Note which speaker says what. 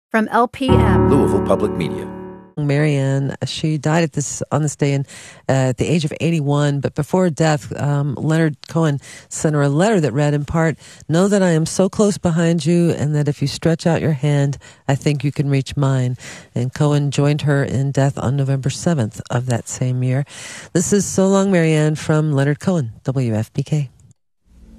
Speaker 1: From LPM,
Speaker 2: Louisville Public Media.
Speaker 3: Marianne, she died on this day at the age of 81, but before her death, Leonard Cohen sent her a letter that read in part, "Know that I am so close behind you, and that if you stretch out your hand, I think you can reach mine." And Cohen joined her in death on November 7th of that same year. This is So Long, Marianne from Leonard Cohen, WFPK.